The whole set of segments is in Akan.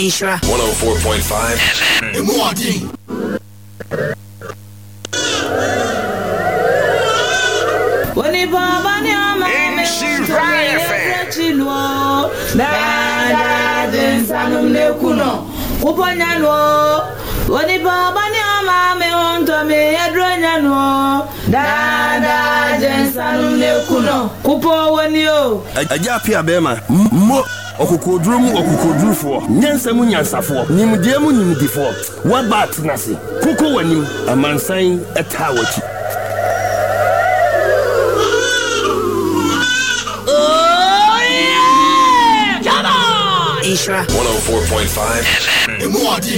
Ishra 104.5 FM. Woni baba ni ama me chino da den sanum ne kuno uponya no woni baba ni ama me onto me edronya no da den sanum ne kuno upo woni o aja pia bema mo okukoduru mu okukodurufo nyansa mu nyansafo nimde mu nimdifo wa bat nase kuko wanim amansan etawachi Ishra 104.5 FM.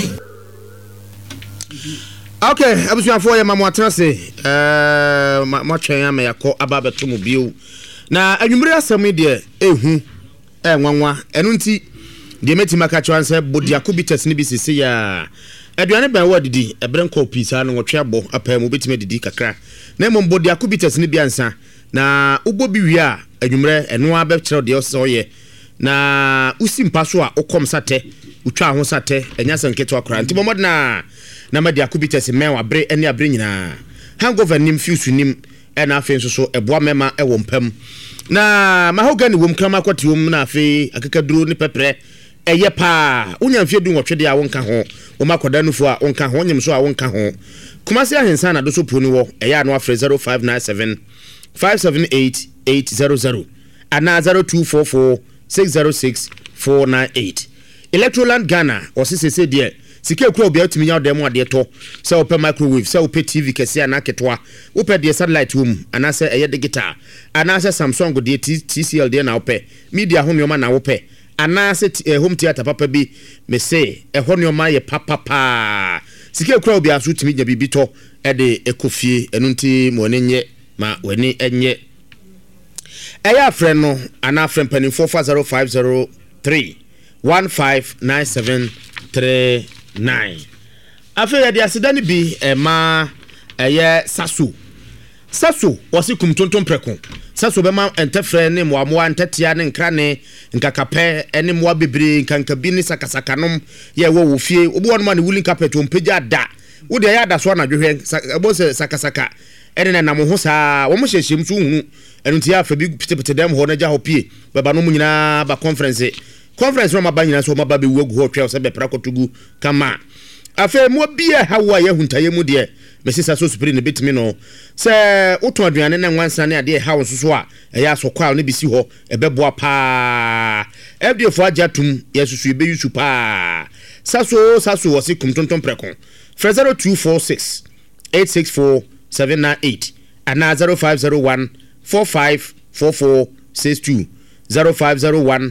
Okay, abusuafo ya mamwatena se matwen ya me yakọ ababeto mu bio na anwumre asem de ehu nwanwa enu nti de metima ka chwanse bodiakobites ni bisisi ya aduane ban wadidi ebren kopi sa no wotwe abo apa mu betime didi kakra na mom bodiakobites ni biansa na ubo bi wi a anwumre enu abekere de oye na usimpa so a okom sate utwa ho sate enya sanketo akra nti bomod na madiakobites men abre ene abre nyina hangover nim fiusu nim ena afen so eboa mema ewo mpam na mahogani wom krama kwati wom na afi akakaduro ni pepre eye pa unya mfie du nwotwe a wonka ho wo makoda nufu a wonka ho nyem so a wonka ho kumase ahensa na do so poni wo eye anu afre 0597 578 800 ana 0244 606 498 Electroland Ghana osisese de sike kura obi atumi nya dem ade to se ope microwave se ope TV kese ana ketwa ope de satellite room ana se eye digital ana se Samsung de TCL de na ope media ho nyoma na ope ana se home theater papa bi me se ho nyoma ye papa sike kura obi aso tumi nya bibi to e de ekofie enu nti mo ne nye ma wani enye eya friend no ana friend panin 44050 159739 afi ya dia sedani bi ma eye sasu wasi kumtonton preko sasu be ma entefre ne moamoa entetia ne nkra ne nkakape ene moa bebre nkankabi ne sakasakanom ye wo fie obo wonu ma ne woolen carpet ompeja da wo de ya da so na dwehwe ebo se sakasaka ene na mo ho saa wo mo hyehiem so hunu enu ti afa bi pitepite dem ho na ja ho pie baba no mu nyina ba conference no maba nyina so maba be wugu ho twa se be prakotugu kama afa mo bia hawa ye huntaye mu de mesisa so supiri ne betimi no se uto aduane na nwansa ne ade hawo so a eya so kwal ne bisi ho ebeboa pa ebdefo ajatum yesusu ebe yusu pa saso wose kumtonton prekon 0246 864 798 and 0501 454462 0501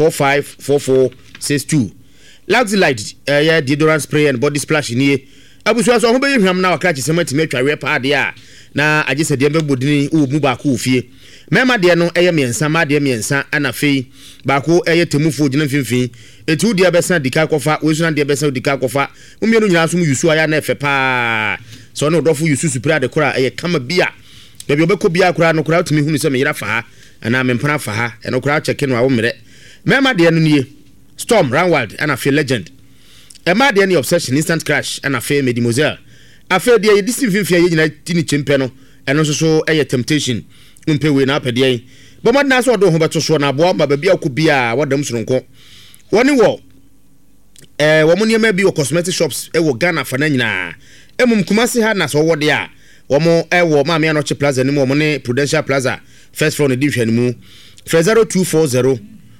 454462 Luxy Light deodorant spray and body splash ni abusu so ho be hwam na wakra chisema time atwa pa de a na agese de mbodini o mu ba ko ofie mema de no eye miensa ma de miensa ana fei ba ko eye temufo gina mfimfin etu de abesa dika kofa wesu na de abesa dika kofa umienu nyina so mu yusu aya na efe pa so no dofo yusu supra de kora eye kama bia bebe obeko bia kora no kora utumi hunu se me yira fa ha ana mempana fa ha eno kora cheke no a wo mere mema de no nie Storm Ranwald ana feel legend Emma de any obsession instant crash ana fe Medimozel afa de yedisi mfimfia ye nyina tini chempe no eno so eye temptation umpe we na apede yin bomad na so do ho beto so na bo ma ba bia okubia wadam soronko woni wo wo mo niam bi wo cosmetic shops e wo Ghana fa na nyina emum kumase ha na so wo de a wo mo e wo ma me anoche plaza ni mo ne Prudential Plaza first floor ne division mu 0240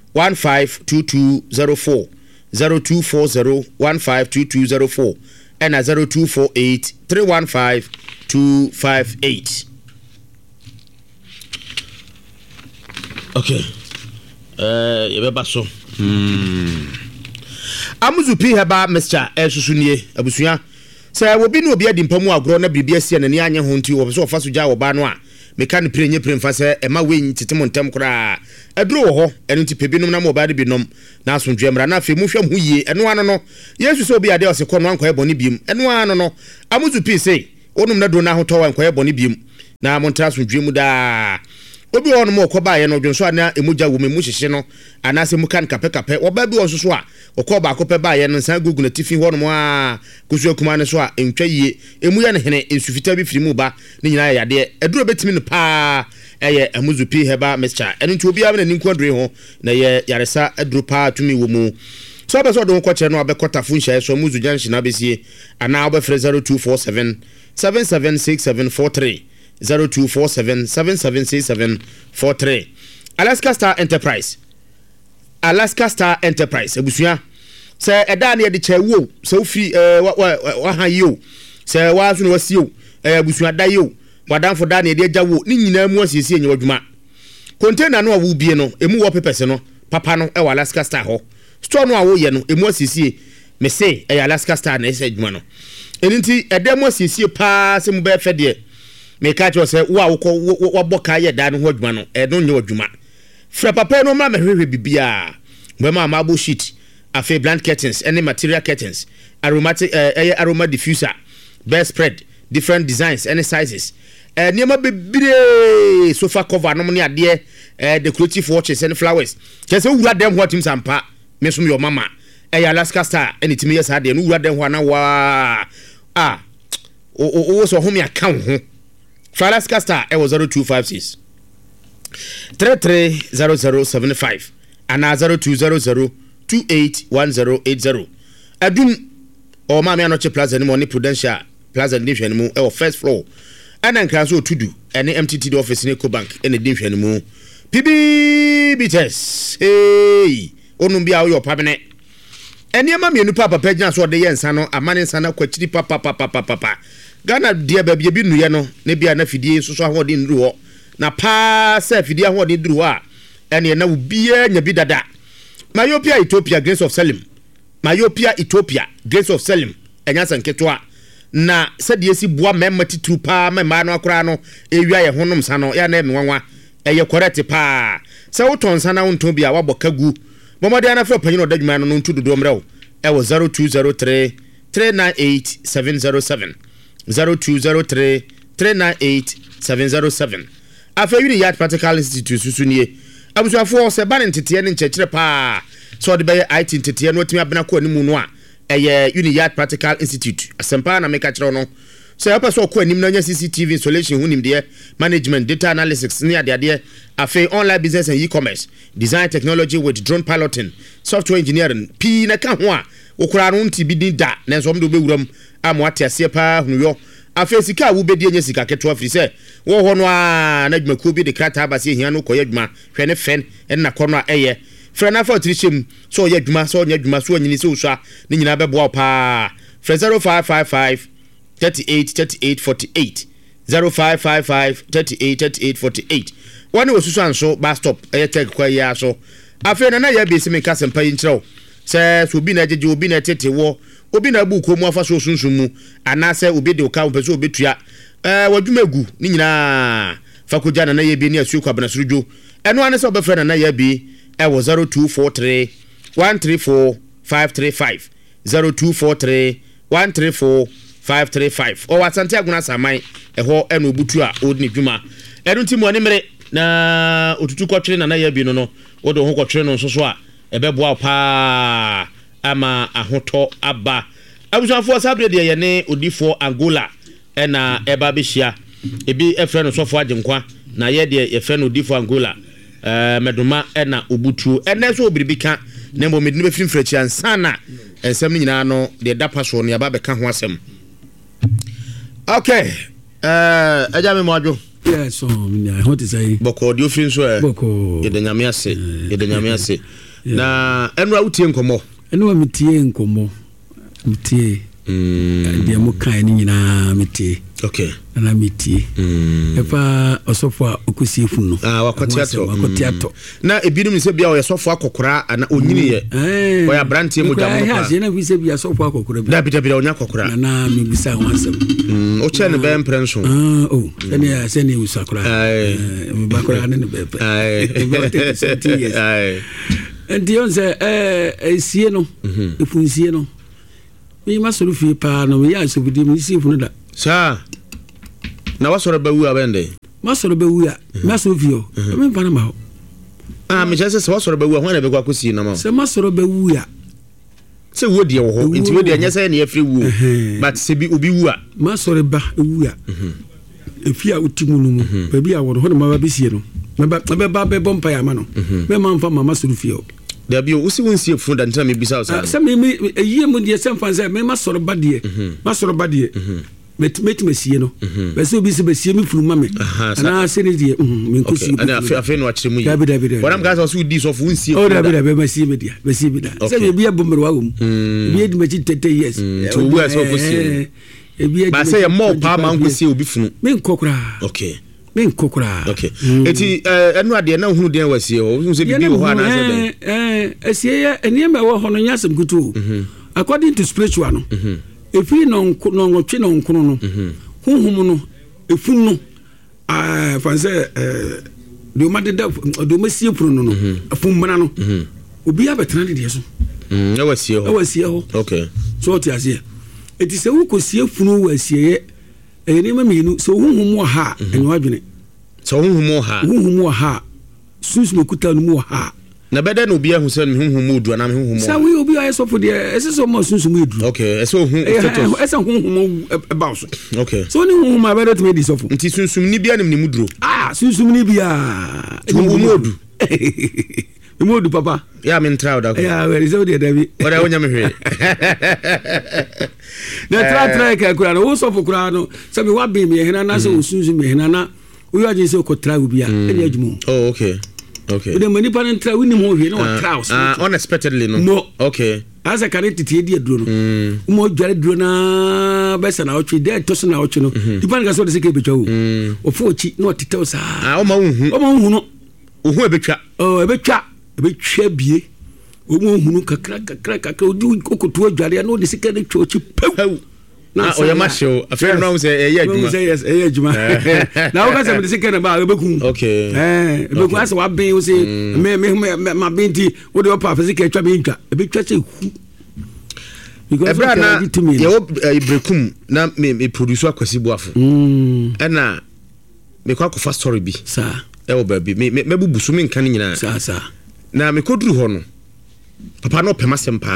152204 0240 152204 and 0248 315 258. Okay. Yebeba so. Amuzu pi heba Mr. Esusunie abusuya. Say wo bi no obi adi mpamu agro na bibia sia na ni anye ho nti wo so fa so ja wo ba no a meka ne prenye premfa se ema wenyi titemo ntem kora aduro wo ho eno nti pebinom na mo ba de binom na asondwe mra na afi mu hwam hu yie eno ano no yesu so obi ade o se kono ankoye boni biem eno ano no amuzu pi sei onum na do na ho to wa ankoye boni biem na montra asondwe mu da obi won mo okoba ye no dwonso ana emuja wo memu hyehye no anase mu kan kapekape oba bi wonso so a okoba akope ba ye no san gugu na tifi ho no mo a kusu akuma ne so a entwa yie emu ye ne hene ensufita bi firi mu ba ne nyina ya de eduro betimi no pa eye amuzu pi heba mixture eno nti obi a na ninkwadre ho na ye yaresa eduro pa tumi wo mu so abeso do ko kire no abekota funhya so amuzu junction abesie ana obefre 0247 776743 0247776743 Alaska Star Enterprise ebusua se eda na ye de chewo se ofiri wa han yo se wa so no wasio ebusua da yo wadanfo da na ye de agyawo ni nyina mu asiesie enye wadwuma container no awu bie no emu wo pepese no papa no wa Alaska Star ho store no awo ye no emu asiesie me say Alaska Star na ese adwuma no eninti edem asiesie pa se mu be fe de me ka cho se wa wo boka ye da no ho adwuma no no nye adwuma fra papa no ma mehwehwe bibia mbema amabo sheet afi blank curtains any material curtains aromatic aroma diffuser bed spread different designs any sizes niema bibire sofa cover no ne ade decorative watches and flowers kese wura dem ho tim sampa me so your mama Alaska Star anytime yes ade no wura dem ho na wa o so home account ho Alaska Star was 0256 330075 and 0200 281080 adum o ma me anoche plaza ni money prudential plaza ni hwani mu first floor ana nkran so tudu ene MTT office ni Ecobank ene di hwani mu PB bites hey onum bia wo pabene ene ma me nu papa pagina so de yensa no amane nsa na kwachiri papa Ghana dia babie bi nuye no ne bia na fidie soso ahode nduru ho na pa se fidie ahode nduru ho a ene na ubia nya bi dada Myopia Ethiopia Grace of Salim Myopia Ethiopia Grace of Salim enya sanketwa na sede esi boa memma titru pa memma no akora no ewia ye honom sa no ya na emenwanwa eye correct pa se woton sa na wonton bia wabokagu bomode ana fra panyin odadwuma no ntu dodo mrewo e wo 0203 398 707 0203 398 707 afa Uniyard Practical Institute susunie abusuafo se ban ntete ne nchekire pa so de be IT ntete no timi abena ko animu no a eye Uniyard Practical Institute asempa na meka kire no so apa so ko anim na nya CCTV installation hunim de management data analytics ne ade afa online business and e-commerce design technology with drone piloting software engineering p na ka ho a okura no nti bi din da na so mdo be wuram amwate ase pa hunuyo afesika wo bedi enye sika keto afiri se wo ho no a na dwuma ko bi de krata abase hia no koye dwuma hwe ne fen na kono a eye fre na fa otirichem so ye dwuma so nya dwuma so nyini se usua ne nyina bebo pa fre 0555 383848 0555 383848 wani osusu anso bus stop eye tek kwa ya so afi na ya bi simi kasempa yin kiro se so bi na jeje obi na tete wo obi na bu ko mu afa so sunsun mu anase obi de ka opeso obetua wadwumagu ni nyina fakoja na ye bi ni asu kwa bana surujo eno ane se obefre na ye bi e wo 0243 134 535 0243 134 535 o wasante aguna saman eho eno obutu a odni dwuma eno ntimo ne mere na otutu kwatwere na ye bi no odo ho kwatwere no nso a ebeboa pa ama ahoto aba abusuafo sabre de ye ne odifo Angola na eba behia ebi efre no sofo agenkwa na ye de ye fre no odifo Angola meduma na obutu ene so obiribika na mo medini be frimfrechi ansana ensem nyina no de dapa so ne aba be ka ho asem okay aja me moadwo yes so what is say boko di ofin so boko ye de nyame ase na enra wutie nkomo enwa mitie nkomo mitie dia mo kan ni nyina mitie okay na mitie efa osofo okusifu no wakotiato na ebinum se bia o yesofo akokora ana onyini ye o ya brantie mo jamu pa ya na bi se bia sofo akokora da bita onya akokora na mi bisa wansem o che ne be mprenso sene usakora mi bakora ne be enti on se sie no efunsie no mi masoro fi pa no ya so bidi mi si funu da sa na wasoro ba wu abende masoro be wu ya maso vio me mfa na ma ho me chese se wasoro be wu ho na be kwa kosi na ma se masoro be wu ya se wo de wo ho nti wo de anya se na yefre wu but se bi obi wu a masoro ba wu ya efia utimu no ba bi a wo ho na ma ba besie no me ba be bompa ya ma no me ma mfa mama masoro fio da bi o si wonsie fu da ntina me bisa o sa se me eyie mu de se mfa se me masoro ba de met mesie no be se obi se besie me furu mame ana se ne de me nkosi ana afi no akire mu yi wona mga so so di so fu nsie o da be mesie me dia mesie me da se me bia bomero wa wom bia di machi 30 years to wu so kosi ba se ye mo pa ma nkosi obi funu me nkokura okay me nkokura okay eti enu ade na hunu den wasie ho hu se bibi ho ana se den asie ye eniema wo ho no nyasem kutu according to spiritual no efi no ngotwe no nkono no honhom no efun no fanse do madeda do masie pru no afun mana no obi abetena de so na wasie ho okay so ti asie eti se wo kosie funu wasie ye eni ma minu so honhom wo ha enwa dwene so honhom wo ha sunsun kuta no mu ha na beda no bia hu se honhom mu du na honhom sa we obi aye so for de ese so mo sunsun mu edu okay ese honhom status ese honhom about so okay so ni honhom ma beda to me di so for nti sunsun ni bia ni mu duro sunsun ni bia honhom mu odu mu odu papa ya me ntra oda ko ya we so de dabi ora wonya me hwe na tra ka kura no so for kura no se me wa be me hena na so sunsun me hena na wo ya je se ko tra wo bia eni adwumu oh okay okay the money pan tra we ni mo hwe no traus unexpectedly no okay asa kan titi edi aduro no mo dware duro na besa na otwe de to so na otwe no dipan ga so de se ke betwa wo ofo ochi na otitew sa o ma hu no ohu ebetwa ebetwa bie o mo hu no kakra odi kokoto adware na o de se ke ne twa ochi pew na o ya masho afere no say e ya adwuma say yes e ya adwuma na o ka say me se ke na ba ebekun okay ebekun asa wa ben o say me ma benti o de pa fa se ke twa be ntwa ebetwa se hu because ebra na ye wo ibrekum na me producer akwasi boafo na me kwa kofa story bi sa e wo ba bi me bubusu me nkan nyina sa na me koduru ho no papa no pema sempa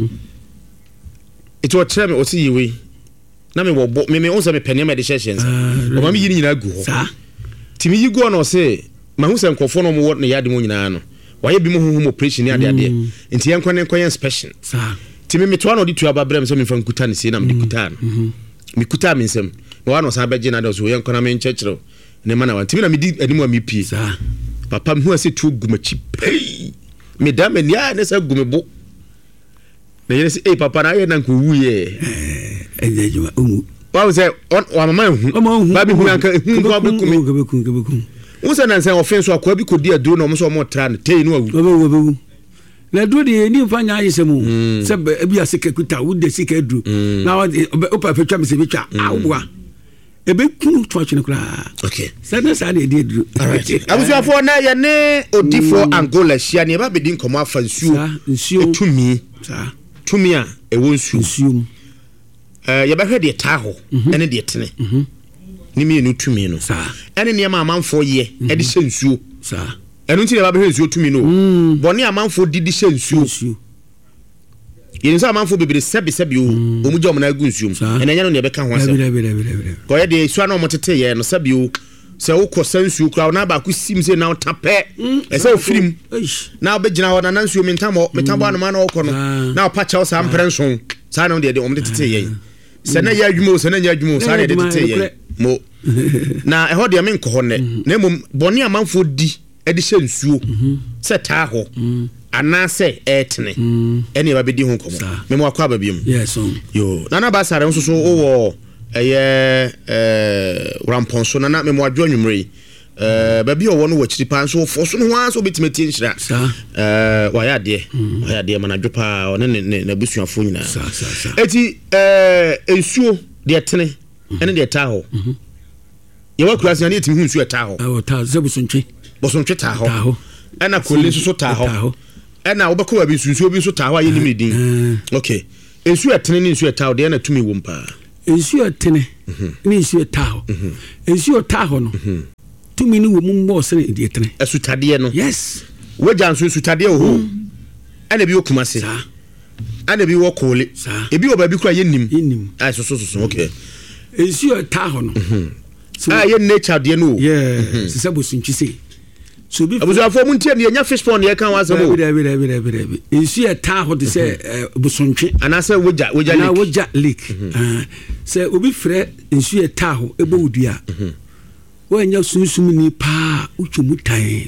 it was chere me o si yiwe na me wo me onse me pene me de sessions o ma me yini nyina gu ho sa timi yigo no se ma hu se nkofo no mo wo ne yade mo nyina no waye bi mo hu operation ya de nti yen kwane inspection sa timi me to no di tu ababrem se me fa nkuta ne se na me kuta no me kuta me nsem me wa no sa beje na de so yen kwana me nchechero ne mana wa timi na me di animu me pie sa papa me hu ase tu gumachi pei me da me nia ne sa gumebo na yene se papa na ye na nko wuye ejejuma umu wa say wa mama hu ba bi hu anka hu ko abekumi unsa na nsen offense akwa bi kodi aduro na omo mo tra na tei no awu na duro de ni mfanya ayesemu se bi asike kuta wo de sike aduro na o pa fetwa me se betwa awwa ebe kunu twache ne kura okay sana sa de aduro abusuafo na ye ne odifo Angola hia ne ba bedin komo afa nsuo etumi sa tumi a ewo nsuo ye ba hwede ta ho ene de tene ni mi enu tumi no sa ene ne ma amanfo ye e de hye nsuo sa enu nti ne ba hwe nsuo tumi no boni amanfo didi hye nsuo ye nsa amanfo bebere sebi o mu je omna agu nsuo ene nya no ne be ka ho asem ko ye de suo na omotete ye no sebi o se wo ko sansuo kra na ba ku sim se na tape e se ofirim na obegina ho na nsuo metamo anoma na okọ no na opa cha sa mprenso sa na de omotete ye se na ya adwumo se na nya adwumo sa na de tete ye mo na e ho de me nko ho ne na mom boni amanfo di e de hye nsuo se ta ho ana se etene ene ba bedi ho komo me mo akwa ba biem yes yo na ba sare nso so wo ramponso na me mo adwo nwumre ba bi owo no wachiri pa nso fo so no ha so betimeti nhira wa ya de mana dwopa one ne busuafo nyina eti ensuo de tene ene de ta ho ye wa kurase na etimi hu nsuo ta ho ta bosontwe ta ho ana kolin so ta ho ana obekọ wa bi nsuo bi so ta ho aye ni medin okay ensuo tene ni nsuo ta ho de na tumi wo mpa ensuo tene ni ensuo ta ho ensuo ta ho no tumi ni wo mu bo sene die tene asutade no yes wagya nso asutade ho ana bi okumase ana bi wo kole ebi wo ba bi kura yenim ai so okay ensuo ta ho no ye nature de no sisa bosuntwi se so bi abusafo mu ntie ne nya fish pond ye kan wasamo bi ensuo ta ho de se bosuntwi anase wogya leak se obi frɛ ensuo ta ho ebo udua wo nya sunsum ni pa utwumu tan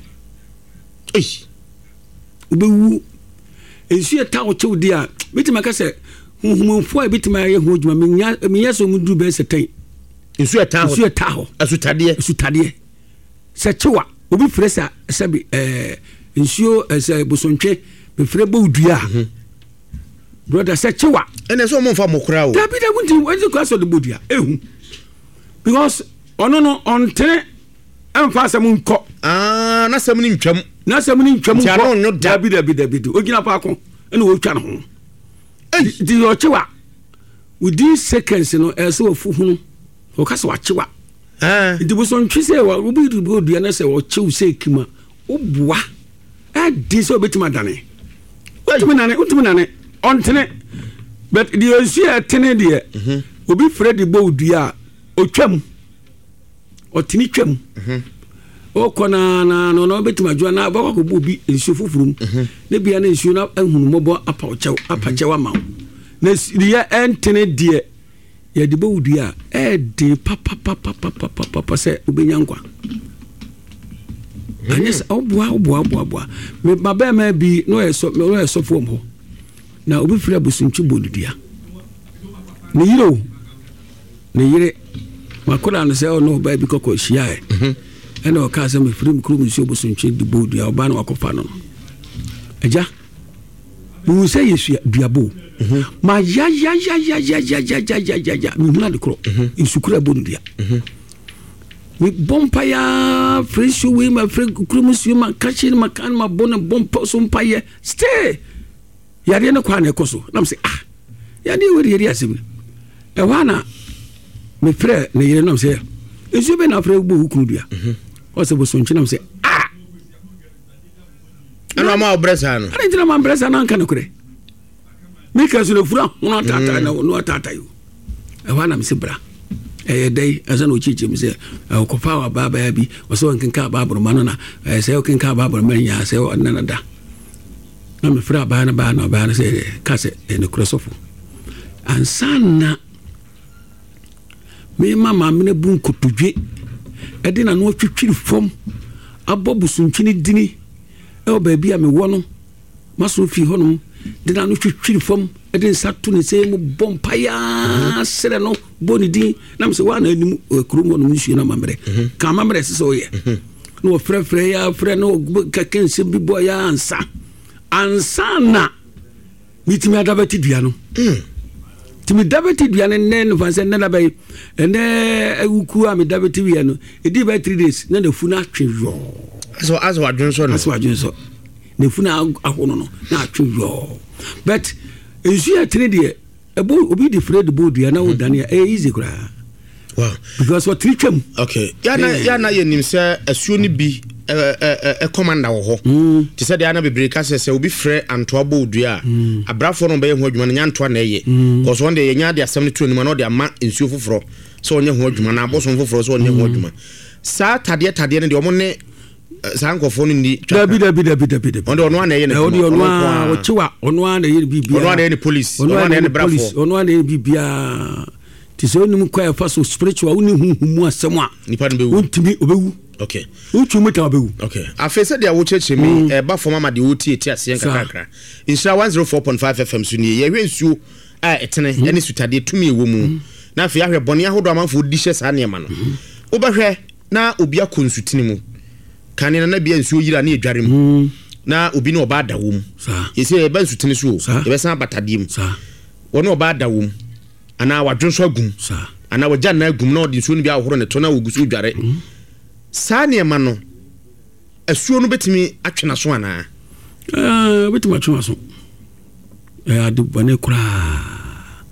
obewu ensuo ta ho chew dia bitima ka se huhumfo a bitima ye ho djuma menya so mu duru be setan ensuo ta ho asutade se chewa obi frɛ sa sabi ensuo se bosontwe be frɛ bo udua brother se chewa ene so mo fa mokura o da bi da gunti wezi kwa so de bodua ehu because ono no ontere emfa sam nko na sam ni ntwam ko da bi ogina pa ko ene wo twa no ho di yo chewa within seconds no ese wo fu hu o ka se wa chewa di bo so ntwi se wa obi du bodua na se wo chew se kima oboa di so betima dane utumi nane ontene but di osia tene de obi fredi bodua o twam o tini twam o kona no betima jua na ba ko bobi ensu fufurum ne bia na ensu na ehunu mobo apa chewa ma na dia entene de ya di bodua de papa se obenya nkwa anyes oboa me baba ma bi no eso fom ho na obi fira bosuntwi bodua ne yire makora no se no ba bi kokko hia ene o ka se me firi mkuru mu so bosuntwi di bodua oba na wakofa no eja mu se yesu duabo ma ya mi huna de kro insukura bodua mi bompa ya fresh we ma fresh krumus ma kachi ma kan ma bona bompa so mpa ye stay ya de ne kwa na ekoso na me say ya de we yeri asem e wana me frɛ ne yere na say ezu be na frɛ gbo hukuru dua o se bo so nchi na say ana ma obresa no ana ntina ma obresa na nka ne kure me ka so le fura no tata na no tata yo e wana me se bra day azan o chiche mi se ko fa wa baba ya bi o so nkenka babur manona se o kenka babur manya se o nanada na me fra ba na se ka se ne krosofo ansana me mama me bu nkotodwe e na no twitwiri fom abobu suntwini dini e o ba bia me wo no maso fi honom de na no twitwiri fom e de satu ne se mu bompaya sere no boni din na me se wa na anim krumo no nsu na mamre ka mamre se so ye no frɛ ya frɛ no ka kense bi bo ya ansa na mitimi adabati dua no timi dabati dua ne no fanse ne na bay ne awuku a me dabati wi no edi by 3 days na funa atwe yo aso wadwon so ne funa ahono no na atwe yo but ensu ya tene de obi di Fred bodua na wodane easy kra wow because what tricham okay yana yenim se asuo ni bi commander wo ho ti se de ana bebre ka se obi frɛ antoa bodua abrafo no be ho adwuma nya antoa na eye cause one day nya de asem ne tro ni ma no de ama ensuo foforo so onye ho adwuma na aboso foforo so onye ho adwuma sa tade ne de omo ne sankofo no ni dabi ono na eye ne ono wo chiwa ono na eye bibia ono na eye police ono na eye brafo ono na eye bibia ti so ni mu kwa fa so spiritual uni humu asem a nipa no be wu untimi obewu okay uchu meta obewu okay afese de awocheche mi ba foma ma de oti ase nkakakra insha 104.5 FM so ni ye hwensuo a etene ene sutade tumi ewo mu na afi ahwe bone ahodo amanfo dishe sa ne ma no obehwe na obi akonsutini mu kanina na bia nsuo yira na edware mu na obi na oba da wo mu yese e ba nsutini so e be san batade mu wona oba da wo mu ana wadwonso agum ana wagya na agum na odi nsuo no bi ahoro ne to na wogusu dware sa ne ma no asuo no betimi atwena so ana betimi atwena so ade bone kura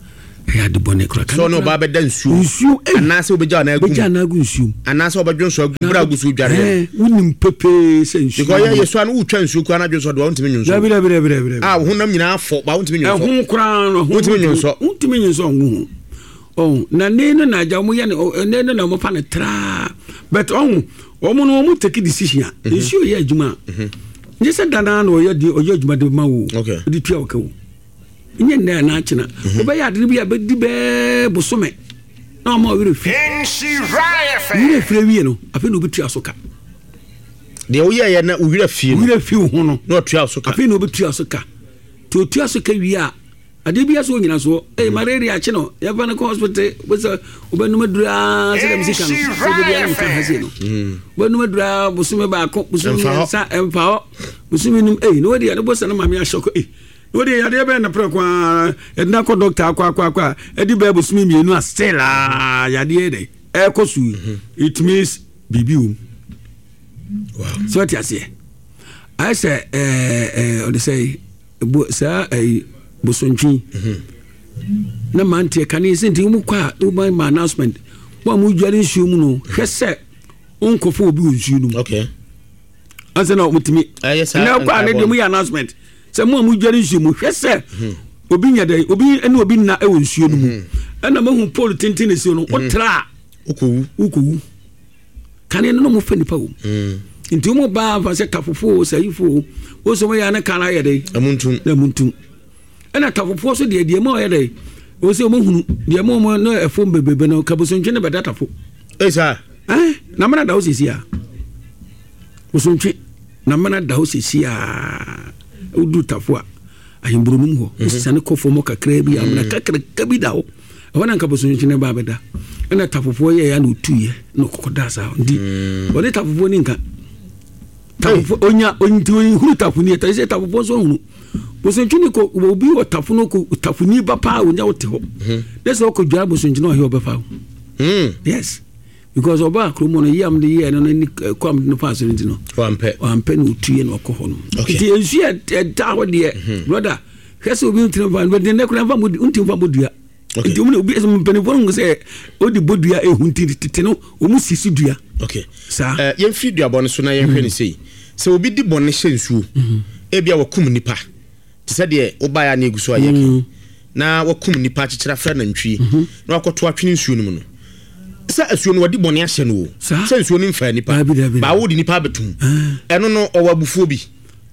ya de bone kura so no ba be dan nsuo anase obeja na agu nsuo anase obadwo nsuo bra gu so dware wonim pepe se nsuo because ye so an utwa nsuo kwa na dwo so do wontimi nsuo bire honam nyina afo ba wontimi nsuo ho kura no wontimi nsuo ho oh na nene na ja mo ye nene na mo pa ne tra but omo no take decision nsuo ye adwuma nje se dana na oye adwuma de ma wo di tua wo ka wo nye nda na achina oba ya de bia bedi be bosome na ma wire fi wire fi wie no afi no betua soka de oye ye na wire fi ho no na otua soka afi no betua soka to tua soka wi a ade bia so nyina so malaria achi no ya fa na hospital bosa obanu madura se dem sika no so bia na ka hase no obanu madura bosome ba ko bosome sa emfa bosome nim no de ya bosa na mama ya shoko wodi ya de be na pre kwa edna ko doctor akwa edi be bosumi mienu astela ya de dey ekosu it means bibium wow so what you say I say or they say sa bosontwi na mantie kan yi senti mu kwa my announcement wa mu dware nsuo mu no hwese onkofo obi nsuo no okay ase na mutimi na kwa na de mu announcement se mu dware nsuo mu hwese obi nyade obi ene obi na e nsuo no mu na mahu pole tintin nsuo no otra ukowu kan no mu fa nipa wo nti mu ba fa se kafofo sayifo wo so mo ya na kana ye dey amuntum ena tafofo so de ma ye dey wo se mo hunu de mo no efo bebebe no kabosontwe ne beda tafo esa na mana da osisi a bosontwe na mana da osisi a udu tafo a ahimburunum ho osane kofo mo kakra bi amna kakra kabi da ho wana kabosontwe ne ba beda ena tafofo ye ya no tuye no kokoda sa ndi wole tafofo ni nka tafo onya onti huru tafuni eta se tafo so hunu bosontuni ko obi o tafuno ko tafuni ba pa onya wote ho dese ko dwa bosontuni o he obefa yes because oba kromo no yam de ye no ni kwam no fa so ntino wampe no tuye no ko ho no ti ensu e ta ho de brother hwese obi ntino fa no de ne kura fa modi unti fa bodua nti omu obi eso mpenifo no se odi bodua ehunti tete no omu sisi dua okay sa yen fi dua bon so na yen hwe ni sei se obi di bon hyensuo ebia wakum nipa ti se de oba ya na eguso ayeke na wakum nipa chichira fra na ntwi na wakoto atwene nsuo no mu no sa asuo no wadi bon ahye no se nsuo no mfa nipa ba wodi nipa betum eno no owabufuo bi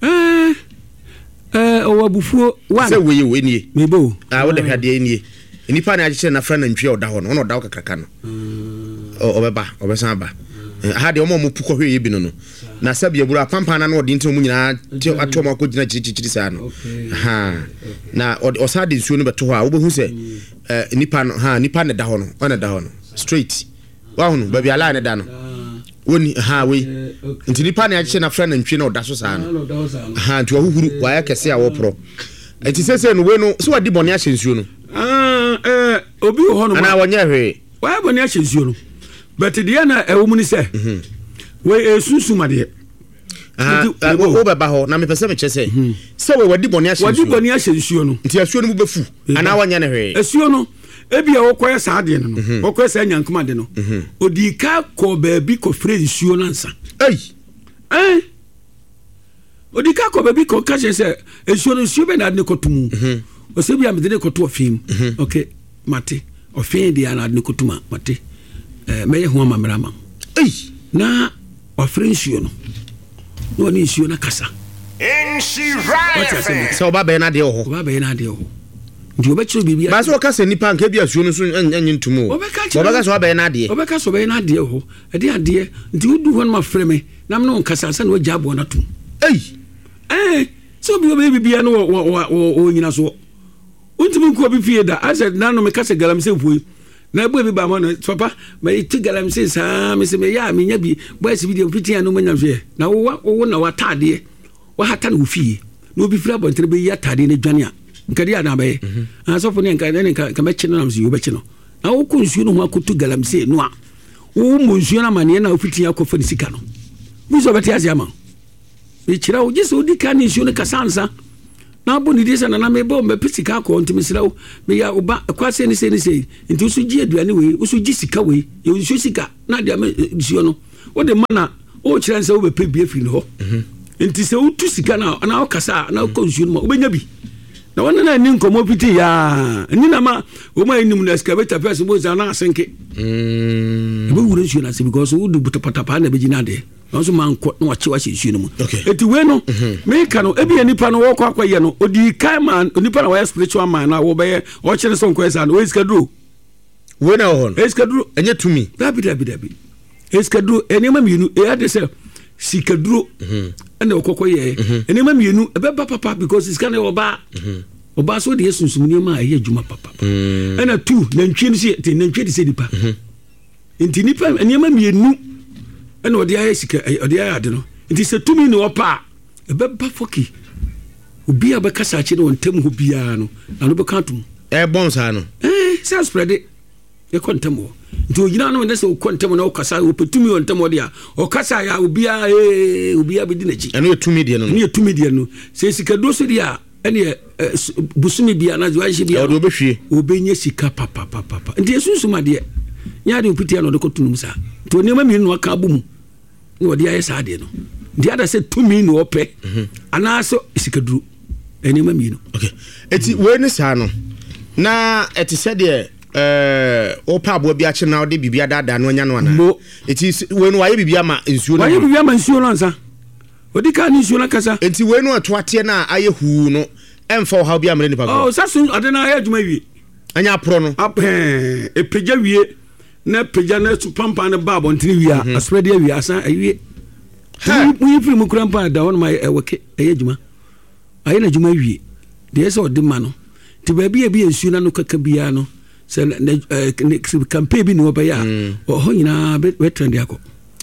owabufuo wa se weye nie mebo wode hwade nie nipa na achichira na fra na ntwi oda ho no no oda wo kakaka no obesan ba ha de omo puko hwe yebi no na sabia buru apampa na no odi nti mu nyina atoma ko gina chiri sa no na osade nsuo no beto ho a wo behu se nipa no nipa ne da ho no ona da ho no straight wa ho no ba bia la ne da no woni we nti nipa ne ache na fra na ntwe na oda so sa no nti ohuhuru wa ya kese a wo pro nti sese no we no so wadi bone ahye nsuo no obi ho no ana wonya hwe wa bone ahye nsuo no but the na ewumuni se we esusuma de o beba ho na me pese me chese se we wadi bone ahye nsuo no nti asuo no mu befu ana wanya ne hwe asuo no ebia wokoye sa de no wokoye sa nyankuma de no odika ko baabi ko free nsuo nansa odika ko baabi ko ka se asuo no nsuo be na de ko tumu o se bia me de ko to ofim okay mate ofin de ana de ko tuma mate meye ho amamrama na ofre nsuo no no ni nsuo na kasa so oba be na de ho ndi obechiru bibia ba so kasa nipa nka bia suo no so anyi ntumo oba kasa so be na de ho ade ndi udu ho na mafre me na me no kasa sa na ogya abo na tum so bibia no o nyina so untimi ko bi fie da I said na no me kasa galamse fuyi na ebo bi ba mo no papa me ti galamse sa me se me ya me nya bi boys video fitia no manya hwe na wo na watade wa hata na ofie no bi fira bontere be ya tade na dwane a nkadi ana ba ye asofo ne nka me chino na msi yo be chino na wo kunsuo no ho akotu galamse no a wo mo nsuo na mane na ofitia ko fani sika no bi so beti asia ma e kira wo gise odi kan nsuo no kasansa na abo ni disa na me bo me pisika ko ntimi sirawo me ya oba kwase ni sei nti usu gi aduane we usu gi sika we ye usu sika na dia me disuo no wo de mana o kire nse wo be pe bie fi no nti se utu sika na o kasa na ko nsuo no obenya bi na wona na ni nkomo piti ya ni na ma o ma enim na excavator person bo za na asenke ebe wure nsuo na se because wo du butapatapa na be gina de nso man ko na wache wache nsuo no mu eti we no me ka no ebi anipa no wo kwa kwaye no odi kai man onipa na wa spiritual man na wo be o kire so nko esa no we iskaduro we na ho no iskaduro enye tumi dabi iskaduro enema mienu e ade se sikaduro ene okokoye enema mienu ebe papa because iskane oba oba so de yesunsun ni ma aye adwuma papa ena tu na ntwe ni se te na ntwe de se dipa nti nipa enema mienu ena odi aye sika odi aye ade no nti se tumi ni opa ebe ba foki obi abekasa chi no ntem ho bia no na no be kantum bonsa no sa spread e kontemo nti ogina no ne se o kontemo na o kasa o petumi o ntemo dia o kasa ya obia be di na chi eno etumi dia no ne etumi dia no se sika do so dia ene busumi bia na zo ahye bia o do be hwie obenya sika papa nti esusuma dia nya de opitia no de kotunum sa to ne ma mi no aka bum ne odi aye sa de no dia da se tumi no ope ana so sika duru ene ma mi no okay eti we ne sa no na eti se de opa abo bia che na odi bibia dada no nya no ana eti we no waye bibia ma nsuo no waye bibia ma nsuo no ansa odi ka ni nsuo na kasa eti we no ato ate na aye hu no emfa o ha bia mre ni papa oh sasun ade na aye adwuma wie anya pro no epeja wie na peja na supampa na babo ntiri wie aspread wie asa awie mu firi mu kurampa da won ma eweke aye adwuma aye na adwuma wie de ese odi ma no ti ba bia nsuo na no kaka bia no se campaign bi no ba ya o ho nyina be trend yakọ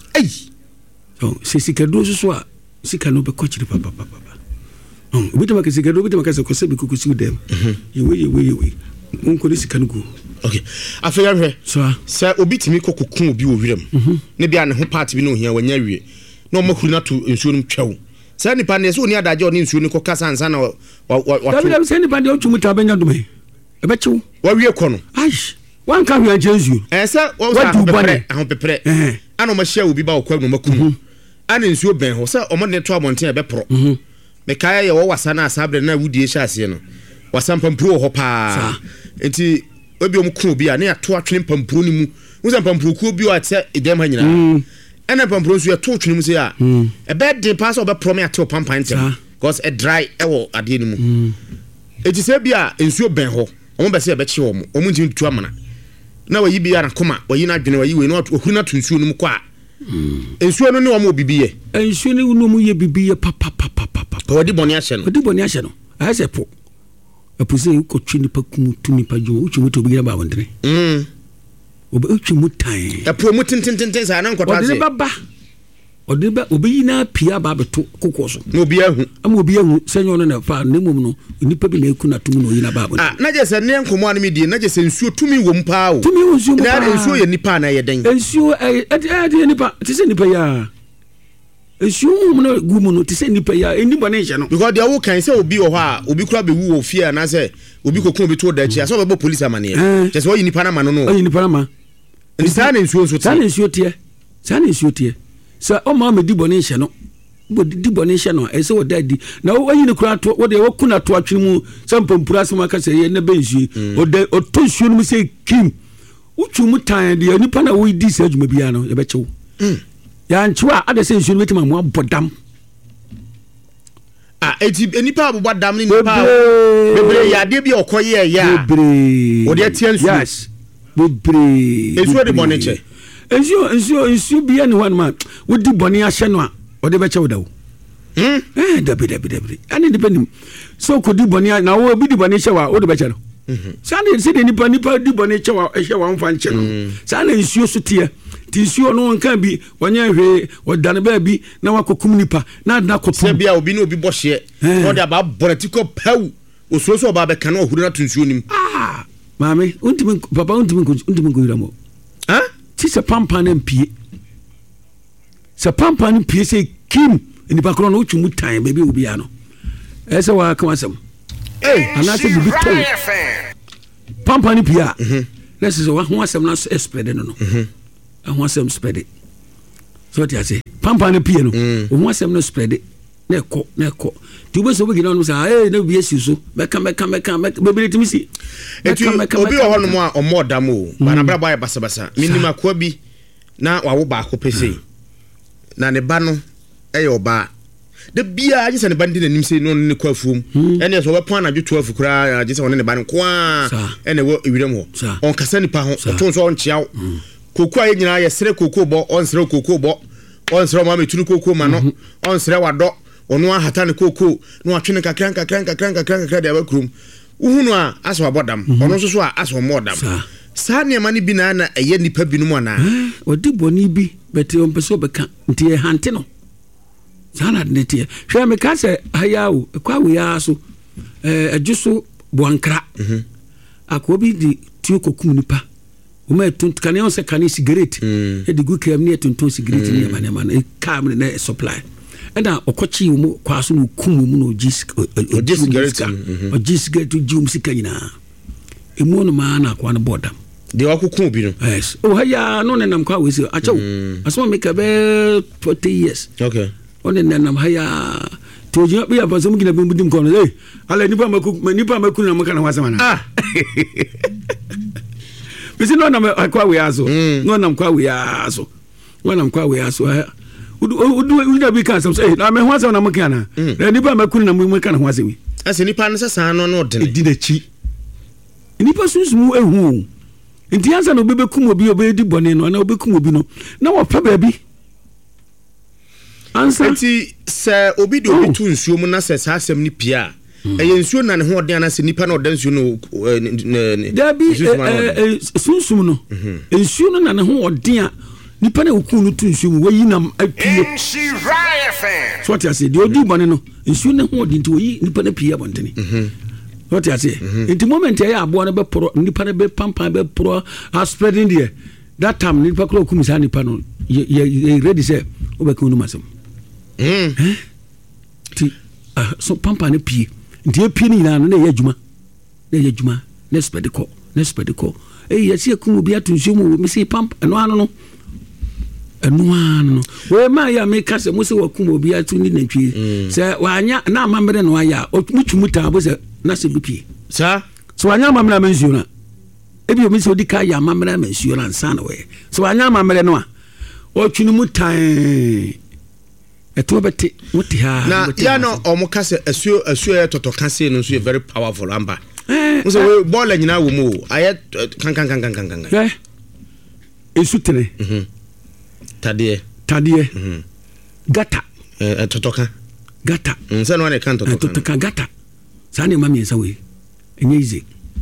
so se sikado so a sika no be kochiri papa obitama ke sikado obitama ka se ko se bi kukusi dem yewe unko sika no go okay afeya hwe so se obitimi kokokun obi wo wirem ne bia ne ho part bi no hia wanya wie na o makuru na to nsuo no twawo se nipa ne so ni adaje o ni nsuo ni kokasa ansa na wa se nipa de o twumuta benya dume ebe chiwo wa wie ko no aish wan ka hwe ajesu se wa du bane ahon pepre ana ma hia obi ba o kwa no makum ana nsuo ben ho se o mo ne to abonten ebe pro me kaya ye wo wasa na asabre na wudie hya ase no wasampa mpuro ho pa enti obi omku obi a na ato atwene pampuro ni mu wo pampuro ku obi o ate edem ha nyina ana pampuro nso ye to twene mu se a ebe de pass obe pro me ate pampan tem because e dry e wo ade ni mu enti se bia nsuo ben ho omo be se ebe chi omo ntimi tu amana na wayi bia na koma wayi na adwene wayi we no ohuru na to nsuo no mu kwa nsuo no ne omo bibiye nsuo ne no mu ye bibiye papa odi boni ahye no ase po apuse ko twini pa kumu tumi pa jo uchimu to bigira ba wondre obe uchimu tan apo mu tintintin sa na nkota se odi ba obi na pia ba beto kokoso no obi ahu ama obi ahu senyo no na fa ne mum no nipa bi na eku na tumu no yina ba na je se ne nkomo an me die na je se nsuo tumi wo mpa o tumi wo nsuo mpa na nsuo ye nipa na ye den nsuo ade nipa ti se nipa ya nsuo mum no gumu no ti se nipa ya enibo ne hye no because dia wo kan se obi wo ho a obi kura be wu wo fie na se obi kokun obi to da chi aso be police amane je se wo nipa na ma no wo nipa na ma nsa na nsuo so sa na nsuo tie sa o ma me di boni hye no bo di boni hye no e se wo dadi na wo yi ne kura to wo de wo kuna to atwene mu sampampura asema ka se ye na bensu o to nsuo no mu se kim uchu mu tan de nipa na wo di se adwuma bia no ye be chewo ya nchwa ade se nsuo no betima mo abodam eti nipa abodam ni nipa bebre ya de bi okoye ya bebre o de tie nsuo yes bebre nsuo de boni che nsuo bia ni wan ma wodi boni ahye no a o de be chewo dawo dabi ani depenim so ko di boni na wo bi di boni hye wa o de be che no sane se de nipa di boni hye wa hye wa mfa nche no sane nsuo so tie ti nsuo no nka bi wanya hwe wodane ba bi na wakokum nipa na da koto se bia obi na obi bo hye no de aba boratiko paw ososo oba be kan ohuru na tunsuo nim mame papa untimi ko yiramo ti se pampa na mpie se pampa na mpie se kim nipa kro no utwu mutan ba bi obi ya no ese wa ka wasam anaasɛ bibi tɔn pampa no pia na sɛ ho asɛm no spread no ho asɛm spread so what you say pampa no pia no ho asɛm no spread na ɛkɔ ti wo so wo gina no say na bi esi so meka bebere timi si meka obi wo hono a omodam o bana bra ba basa minima kwa bi na wawo ba ko pese na ne ba no oba de bia age se ne ba ndi nanim se no ne kwa fuom ene so wepo na dwo 12 kura age se won ne ba no kwa ene wo ewiram ho on kasa nipa ho to so on chiaw koku aye nyina ye sere koku bo on sere koku bo on sere ma metunu koku ma no on sere wado ono ahata ne koku no atwene kakran de abakrum uhunu a aso abodam ono so a aso modam sa ne ma ne bi na eye nipa bi no mo na odi boni bi bete on peso beka ntie hante no sana de tie hwe me ka se hayawo kwa we ya so adjuso boankra akobi di tio kokum nipa o ma tunt kan yon se kan cigarette e di gu krem ne tunton cigarette ne ma na kam ne supply enda okochi mu kwa so no kum mu no cigarette o cigarette jum sikanyina emu no ma na kwa no bodam de wakukum bi no yes o haya no ne nam kwa we se acho asoma make be 40 years okay one nam haya tojo bi abaso mugina bi mudim kono ala nipa maku na maka na wasama na bisi no nam akwa we aso no nam kwa we aso udu bi kan say na me ho asama na maka na nipa maku na maka na ho asemi ase nipa no sesa no de di na chi nipa sunsumu ehu nti ansa no bebekum obi obedi bone no na obekum obi no na wo pa ba bi ansa nti se obi do obi tu nsuo mu na se sa asem ni pia eye nsuo na ne ho ode na se nipa na ode nsuo no da bi sunsum no nsuo no na ne ho ode a nipa na okun no tu nsuo mu wayi nam apie so what you say di odi bone no nsuo ne ho ode nti wayi nipa na pia bontene what you say in the moment ya abo na be pro nipa na be pampa be pro spreading there that time nipa kro okum sa nipa no ye ready say obekun no masem ti so pampa na pie nti e pie ni na no na ye adwuma na spread ko yesi akum obi atunsuo mu me say pampa no ano no we ma ya me ka se mo se wakum obi atuni na twi se wanya na amamre no aya mutumuta abo se na se bipie sa so wanya amamre mansuo na ebi o me se odika ya amamre mansuo na nsa na we so wanya amamre no a otwunu mutan eto beti muti ha na ya no omuka se asuo ya totoka se no so very powerful amba so we ball nyina wo mu aye kan esutere tadie gata totoka gata nse no ne kan totoka gata sane mami nsa we enye ize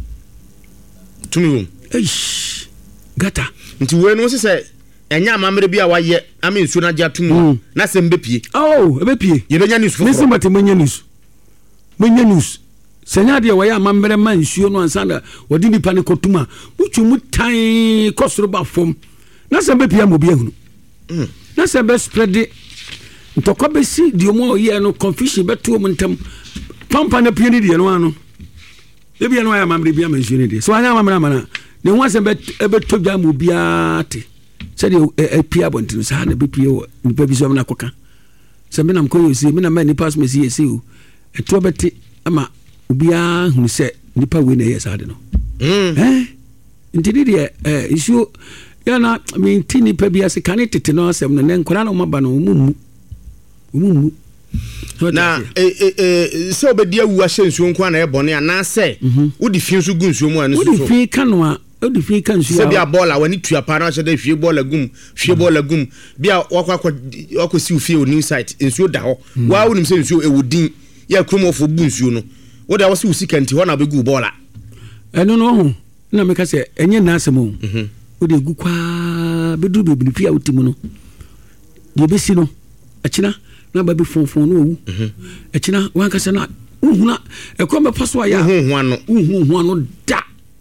tumi gata nti we no se enya amamre bi a waye ame nsuo na gya tumu na se mbepie ebepie ye benya news fofo nisi mate menya news senya de waye amamre man nsuo no ansanda wodi nipa ne kotuma mutwu tan kosoro ba fom na se mbepie amobi ehunu na se be spread ntokwa be si di omo ye no confusion beto omo ntam pampa na pie ni de no ano ebi no waye amamre bi am nsuo ni de so anya amamre mana ne ho asem be to gya amobi ate said pia bontin sa na be pia nipa bi so na koka se me nam koyo si me na mani pass me si o eto beti ama obia hu se nipa we na yes ade no ntidi de issue ya na me ntini pa bia se kan tete no asem no ne nkora na maba no mumu na se obedi awu ahye nsuo nko na e bone ana se wodi fi nso gu nsuo mu anu so wodi fi kan wa odi fi kan nsuo se bia bola wani tua pa na de hwie bola gum bia wakwa si ufie o new site nsuo da ho wa wonim se nsuo ewudin ya kromofo bu nsuo no wo da wo si usika nti ho na be gu bola eno no ho na me ka se enye na asemo wo de gu kwa be du be fi awtimu no de be si no akina na ba be fonfon no owu akina wan ka se na uhuna ekwamba paso aya uhunu da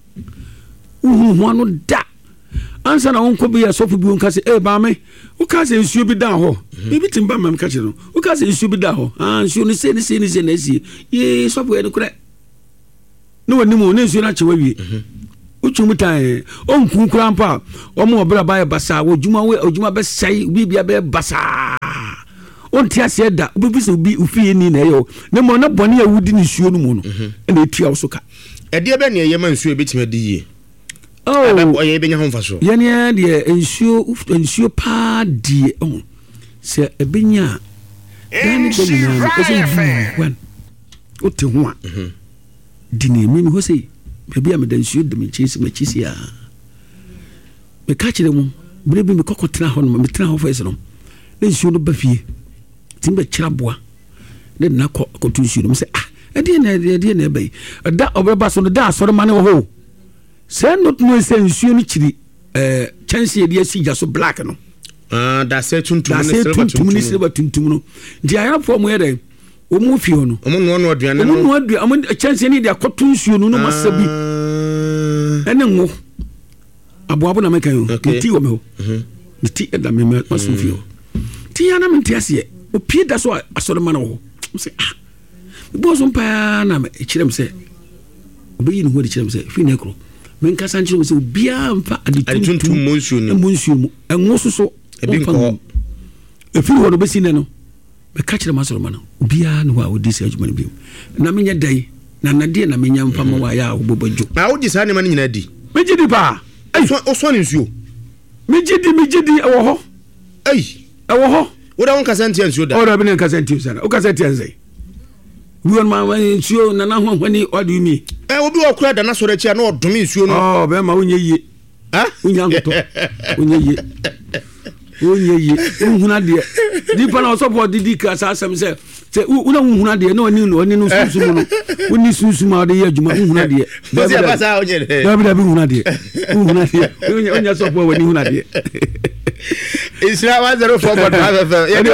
uhunu da ansa na wonko bi asofu bi wonka se ba me wo ka se nsuo bi da ho bibi timba mam ka che no wo ka se nsuo bi da ho nsuo ni se na si ye sofu e no kure no wani mu ne nsuo na chewa wie utwum tan on kunkura mpa omo obra ba basa ojuma be sai bibia be basa on tia se da obibisa obi ufie ni na yo ne mo na bone ya wudi nsuo no mu no na etua wo so ka ede be ne yema nsuo ebetima di yie oye benya ho mfaso yene de nsuo pa die on se ebenya dan ko ni na ko wan o te ho a di ne mi ho sei bebi a me dan nsuo de me chisi ya me ka kire mu brebi me kokotena ho no me tena ho fa esno ne nsuo no ba fie timbe kira boa ne na ko tu nsuo no me se ede na bai da obreba so no da asore mane ho se not no se nsuo no kiri chance ye de asija so black no da se tuntum ni silver tuntum no di aya fo mu yede o mu fi ho no o mu no aduane no o mu aduane chance ni de akoto nsuo no masabi ene ngo abo na meka yo ti wo me ho ti da me maso fi ho ti ya na me ti ase o pie da so asore mane ho se bo so pa na me kirem se obeyi no ho de kirem se fi ne kro men ka sanchiro se bia mfa adituntum monsuo mu enwo so ebi nko efi ho no besi ne no me ka kirem asore mane bia no wa odi se adwuma ne bi na menya dai na nade na menya mfa ma wa ya obobojo na wo di sa ne man nyina di meji di pa o so ne nsuo meji di ewo ho ewo ho wo da won kasantia nsuo da o da bi ne kasantia sana o kasantia nzai wion ma nsuo na na ho hwani wadu mi obi okura da na so rechi na odome nsuo no be ma onye yie unya ngoto onye yie unhuna de dipa na osopo didi ka sa asem se una unhuna de na oni no sunsumu no oni sunsuma de ye adwuma unhuna de bo se pasa onye de da bi unhuna de onya sopo wani unhuna de Isra 104.5 ya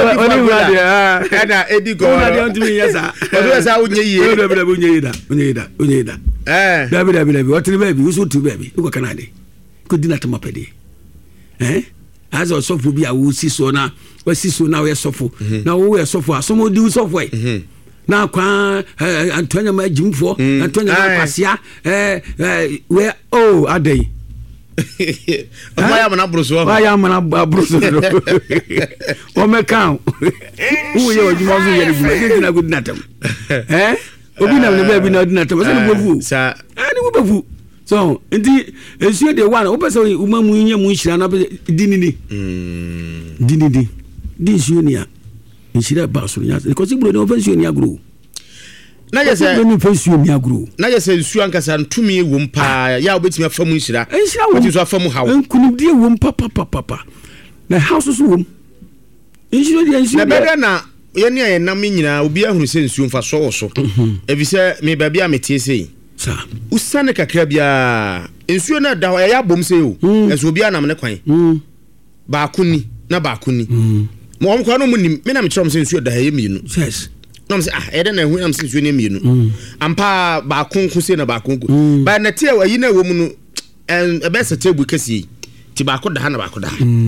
ana edi go unhuna de ontumi yesa o sa onye yie onye da da bi otri baby usu tu baby uko kanade ko dinata mapede azo sofu bi a wo siso na wasiso na we sofu na wo we sofu asomo di sofu na kwa Antonia ma jimfo Antonia ma kwasia we adai ya mana bruso o me kan wo ye ojuma so ye ejuma na go dinatam obi na ne baby na dinatam so no bofu sa ani wo bofu so ndi ensuo de one opese umamu nya mu nhira na dinini di nsuo ni a nhira ba so nya because bro no nsuo ni agro na je se no nsuo ni agro na je se nsuo ankasa ntumi wo mpa ya obetimi afamu nhira wo so afamu hawo nkunimdie wo mpa papa na house so wo nsuo na bebe na ye ni ayenam nyina obi ahunu se nsuo mfa so wo so ebise me ba bia metie sei sa usane kakra bia nsuo na da ya bom sei o eso obi anam ne kwan ba akuni na ba akuni mo on kwa no munim me na me kyerem se nsuo da ya mienu yes no me se ede na hu na me se nsuo ne mienu ampa ba akonku se na ba akonku ba na tie ayi na wo mu no ebe se table kasi ti ba akoda na ba akoda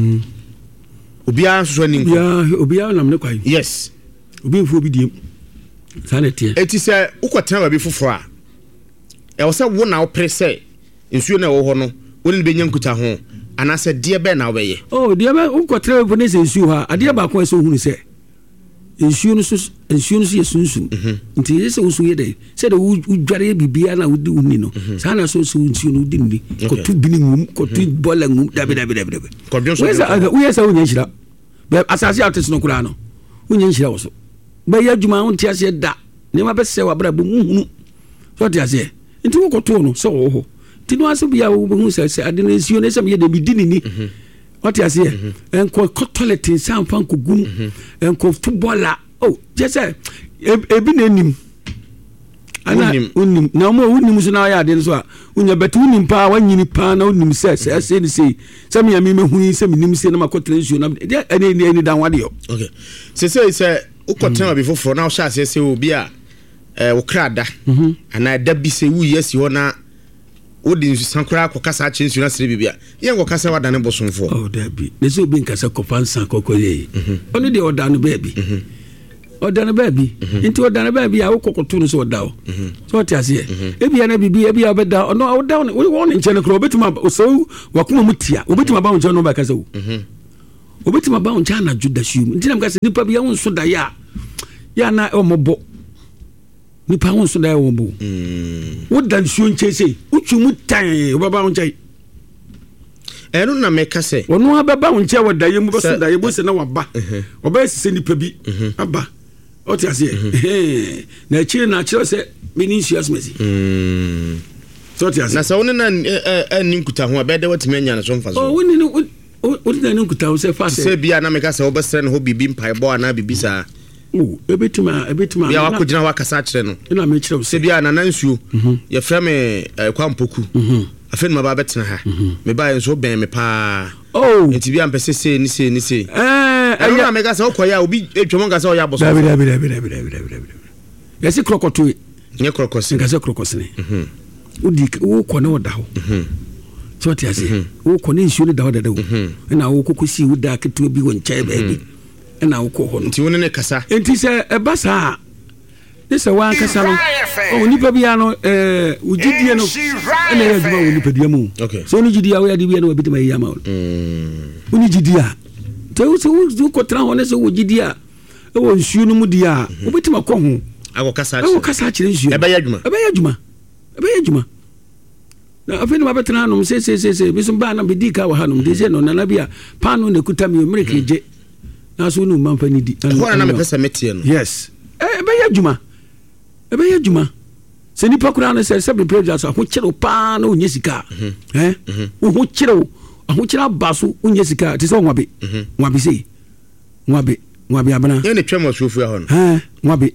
obi an so ni nko obi anam ne kwan yes obi mfu obi diem sa na tie eti se ukotena ba bi foforo a e wo se wo na wo prese nsuo na wo ho no woni be nyankuta ho anase de be na wo ye de be ukotra bo ne se nsuo ha ade ba ko so hunu se nsuo no so ye sunsun nti ye se wo so ye de se de wo dware bibia na wo di uni no sa na so nsuo no di ni ko tu bini ngum ko tu bola ngum dabe ko bion so wo ye se wo nyanhira be asase ates no kura no wo nyanhira wo so be ya djuma won ti ase da ne ma be se wa bra bo hunu so ti ase nti wo ko to no so wo ho ti no ase bia wo hu se ade no nsuo ne se me ye de bidini ni what you say enko toilet san fan ko gum enko footballer je say ebi na nim ana unim na mo unim so na ya de so a unya betu unim pa wanyini pa na unim se ni se me ya me hu se me nim se na makotra nsuo na eni dan wade yo okay se ukotra bi foforo na o sha se obi a wo krada ana da bi se wu yesi ho na odi sankura ko kasa chensu na sire bibia yen ko kasa wadane bosonfo da bi ne so bi nkasa kopansa kokoye oni de odano baby ɔda no baabi nti ɔda no baabi a wokɔkɔto no sɛ ɔda wo sɛ ɔte aseɛ ebia na biribi ebia wobɛda ɔno ɔda wo ne nkyɛn no korɔ wobɛtumi ɔsɛw wakoma mu tia wobɛtumi aba wo nkyɛn no bɛka sɛ wo wobɛtumi aba wo nkyɛn anadwo da suom nti na meka sɛ nipa bia wo nso da yɛ a yɛ na ɔmɔbɔ nipa wo nso da yɛ wɔbɔ woda nsuo nkyɛn sɛ wotwi mu tan wobɛba wo nkyɛn ɛno na meka sɛ ɔno abɛba wo nkyɛn wɔ da yɛ mu bɛso da yɛ bɔ sɛ na waba ɔbɛyɛ sɛ nipa bi aba ɔte aseɛ na akyire na akyerɛ sɛ meni nsuo asomasi sɛ ɔte aseɛ na sɛ wo ne na ani nkuta ho a bɛdɛ watumi anya ne so mfa so wone ne wode na ne nkuta ho sɛ fa sɛ bia na meka sɛ wobɛsrɛ ne hɔ biribi mpaebɔ anaa biribi saa ɛbɛtumi bia wakɔgyina wakasa kyerɛ no ɛna mekyerɛ wo sɛ bia nana nsuo yɛfrɛ me kwampoku afei no maba bɛtena ha mebaɛ nso wobɛn me paa nti bia mpɛ sɛ sei ne sei ne sei ɛno na meka sɛ wokɔyɛ a obi twam nka sɛ ɔyɛ abɔsɔ yɛse krɔkɔtoe nyɛ krɔkɔsene nka sɛ krɔkɔsene wokɔ ne woda hɔ sɛ ɔte ase wokɔ ne nsuo no da hɔ dada wo ɛna wokɔkɔ sii woda ketewa bi wɔ nkyɛe baabi ɛna wokɔ hɔ no nti wo ne ne kasa enti sɛ ɛba saa ne sɛ woankasa no nipa bia no wogyidie no ɛna ɛyɛ adwuma wɔ nipadua mu sɛ wone gyidie a woyɛde bia no wabɛtumi ayi ama wo wone gyidie a sɛ wokɔtena hɔ ne sɛ wɔ gyidie a ɛwɔ nsuo no mu die a wobɛtumi akɔ ho akɔkasa akyerɛ nsuo ɛbɛyɛ adwuma na afei ne wabɛtena hanom sɛ bi so baa na bɛdii ka wɔ hanom de sɛ no nana bi a paano na ɛkuta me mmerɛka gye na so wone womamfa ne di ɛhɔ na mepɛ sɛ meteɛ no yes ɛbɛyɛ adwuma sɛ nipa koraa no sɛ bebrɛ so ahokyerɛw paa na wonyɛ sika wohokyerɛw ahokyerɛ aba so wonyɛ sika te sɛ nwabe sei nwabe abena yɛne twam asuofu hɔ no nwabe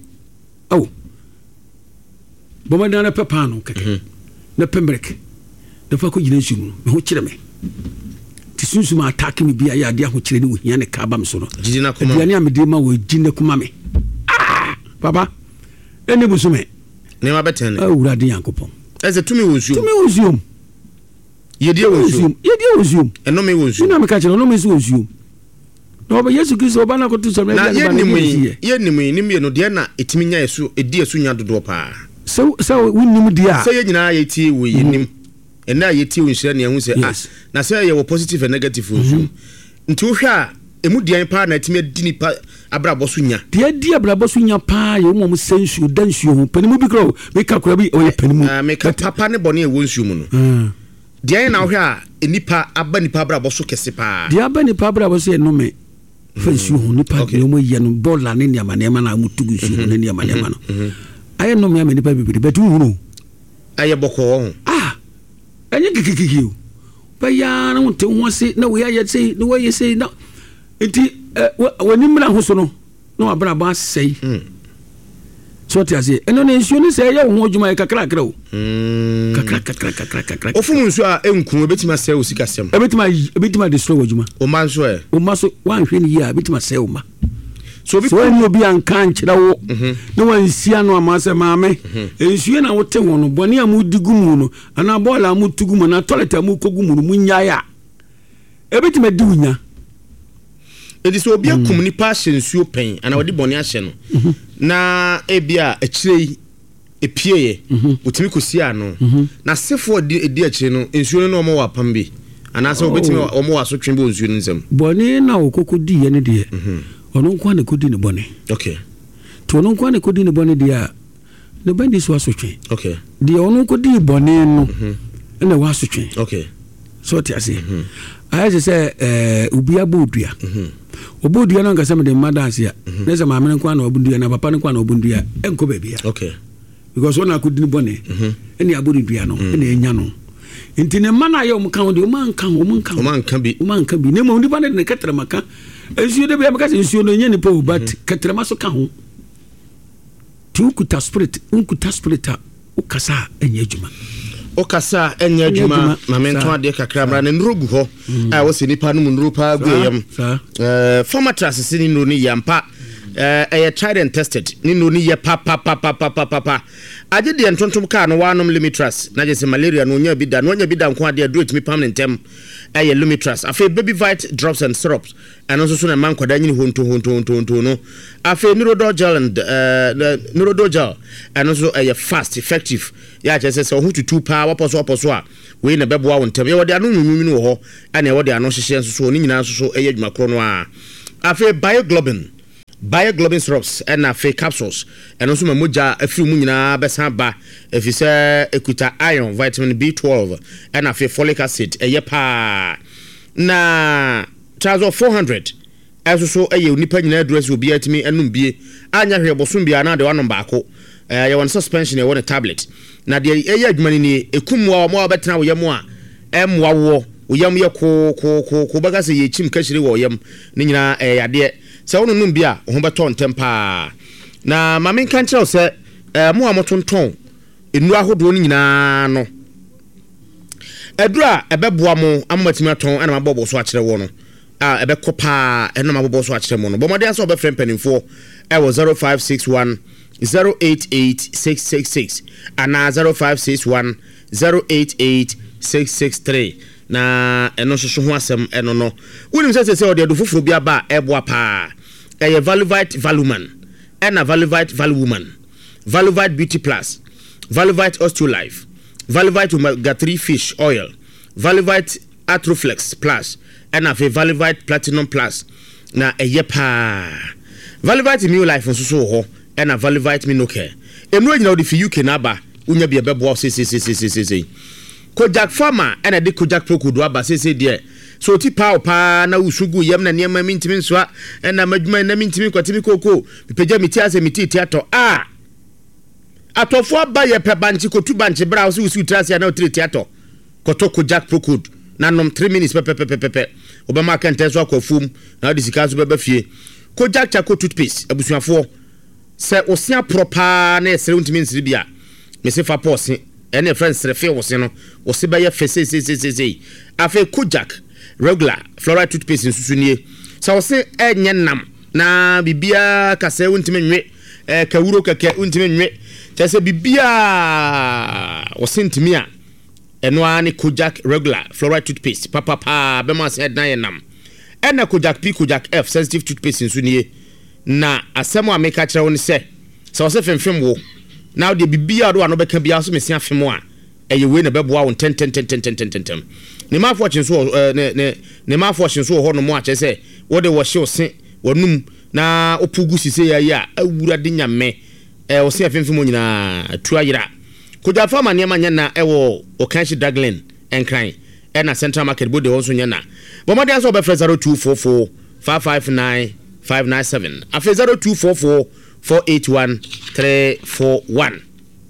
bɔmɔden na pɛ paa no kɛkɛ na pɛ mmerɛk na fa kɔ gyina nsuo mu me ho kyerɛ me te sunsum atake me bia yɛ adeɛ ahokyerɛ ne wɔhia ne ka ba me so no aduane a mede ma wɔ gyi ne koma me papa ɛne bu so me nneɛma bɛtɛn ne awurade nyankopɔn ɛsɛ tumi wɔ nsuom yɛdie wɔ nsuom ɛnome wɔ nsuom na meka kyerɛ ɔnome so wɔ nsuom na ɔbɛ yesu kristo ɔba no akɔto sɔm na yɛnim yi no deɛ na ɛtumi nya ɛdi ɛso nya dodoɔ paa sɛ wonim deɛ a sɛ yɛ nyinaa yɛtie wɔ yɛnim ɛnɛ a yɛtie wɔ nhyira ne ɛho sɛ na sɛ yɛwɔ positive and negative wɔ nsuom nti wohwɛ a ɛmu deɛn paa na ɛtumi adi nipa abrabɔ so nya deɛ di abrabɔ so nya paa yɛ wɔn sɛ nsuo da nsuo ho panimu bi kora meka kora bi ɔyɛ panimu meka papa ne bɔne ɛwɔ nsuo mu no deɛn na wohwɛ a nipa aba nipa abrabɔ so kɛse paa deɛ aba nipa abrabɔ so yɛ nome fa nsuo ho nipa deɛ ɔmo yɛ no bɔɔla ne nneɛma na ɔmo tugu nsuo ho ne nneɛma no ayɛ nome ama nipa bibiri bɛtu hunu ayɛ bɔkɔɔ ho ɛnyɛ kikikiki o bɛyaa na wote ho ase na woyɛ sei na woyɛ sei na nti w'ani mmra ho so no na wabrabɔ asɛe so te ase ɛno ne nsuo no sɛ ɛyɛ wo ho adwuma yɛ kakrakra o kakra ɔfom nsuo a ɛnku ɛbɛtumi asɛe wo sikasɛm ɛbɛtumi adestorɔ wɔ adwuma ɔma nso ɛ ɔma so woanhwɛ no yie a ɛbɛtumi asɛe wo ma so wani obi anka nkyerɛ wo na wansia no ama sɛ maame nsuo na wote ho no bɔne a mudi gu mu no anaa bɔɔla a motu gu mu na toilet a mokɔgu mu no munyae a ɛbɛtumi adi wo nya ɛdi sɛ obi akum nipa ahyɛ nsuo pɛn anaa wɔde bɔne ahyɛ no na ebia akyire yi epieyɛ wotumi kɔsi ano na sefoɔ di akyire no nsuo no na ɔmo wɔ apam bi anaasɛ wobɛtumi ɔmo wɔ asotwe bi wɔ nsuo no nsɛm bɔne na wɔkɔkɔdiiɛ no deɛ ɔno nko ne kodi ne bɔne to ɔno nko ne kodi ne bɔne deɛ a ne bɛndi so asotwe deɛ ɔno kodi bɔne no ɛna wɔ asotwe so ɔte ase ayɛ sɛ obi abɔ odua ɔbɔ odua no nkasɛ mede mma da ase a na sɛ maame no nko na ɔbɔ dua na papa no nko na ɔbɔ dua ɛnkɔ baabi a because ɔno akɔdi ne bɔne ɛne abɔ ne dua no ɛna ɛnya no nti ne mma no ayɛ ɔmo ka ho deɛ ɔma nka bi na mmom nipa no de ne kɛtrɛma ka nsuo de bia meka sɛ nsuo no ɛnyɛ nipa wo but kɛtrɛma so ka ho nti wokuta spirit a wokasa a ɛnyɛ adwuma okasa ɛnyɛ adwuma ma mento adeɛ kakra mra ne nro gu hɔ a wɔsɛ nipa no mu nro paa gu yam format asese ne nro ne yampa tried and tested ni no ni ye pa age de ntontom ka no wanom Lumitras na je se malaria no nya bi da nko ade aduro timi permanent tem Lumitras afi baby vite drops and syrups and also so na man kwada nyini honto no afi Neurodol gel and Neurodol gel and also fast effective ya je se ho to 2 power poso a we na bebo wa ntem ye wode anu nyunyu wo ho ana wode anu hyehye so ni nyina so adwuma kro no a afi bioglobin syrups and afi capsules and also mamoja afiri mu nyina besa ba afi se ekuta iron vitamin B12 and afi folic acid pa na chazo 400 eso so unipa nyina address obi atimi enum bie anya hwe bosom bia na de wanom baako ye won suspension ye won tablet na de adwuma ni ekumwa mo betena wo yam a emwa wo yam ye ko baga se ye chim kashire wo yam ni nyina yade se wono num bia ho beto ntempa na mamen kan kire se mo amotonton enu ahodo ni nyina no edura ebeboa mo amamatimi aton ana mabobo so akire wo no ebekọ pa eno mabobo so akire mo no bomode aso be frem penimfo e wo 0561 088666 ana 0561 088663 na eno soso ho asem eno no wonim se ode do foforo bia ba eboa pa Valuvite Valuman ena Valuvite Valuwoman Valuvite Beauty Plus Valuvite Osteolife Valuvite Omega 3 Fish Oil Valuvite Atroflex Plus ena Valuvite Platinum Plus na pa Valuvite Immune Life so ho ena Valuvite Minocare enu nyina odi fi UK na ba unya bia bebo se Kojak Pharma ena de Kojak Prokudo aba se de so ti pa na usugu yam na niam mintimi nso ena madwuma na mintimi kwatimi koko peja miti ase miti tiato atofo aba ye pe banchi kotu banchi bra usu trase na otri tiato koto Kojak Prokud na nom 3 minutes pepe obama kan teso akofum na de sika so beba fie Kojak Charcoal toothpaste abusuafo se osia propa na esere untimi nsiri bia mese fa pose ene friends refe wose no wose ba ye fese afi Kojak regular fluoride toothpaste nsusunie so wose enye nam na bibia kase untimi nwe kawuro keke untimi nwe chese bibia wose ntimi a eno ani Kojak regular fluoride toothpaste papa be ma se na ye nam ena Kojak P Kojak F sensitive toothpaste nsusunie na asemo ameka kire woni se so wose femfem wo now the bibia do anobeka bia so mesia fem a eye we na beboa won 10 ne ma fortune so ne ma fortune so ho no mo a chese wo de wo hye ose wonum na opugu sise ya awura de nyame o se afemfem nyina tuayira Kojak Pharma ne ma nya na ewo o kanshi Daglen enkran na Central Market bode won so nya na bomode aso be 0244 559 597 afi 0244 481 341